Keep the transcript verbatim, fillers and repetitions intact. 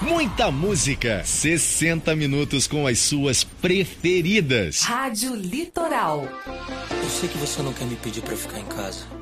Muita música, sessenta minutos com as suas preferidas. Rádio Litoral. Eu sei que você não quer me pedir pra ficar em casa,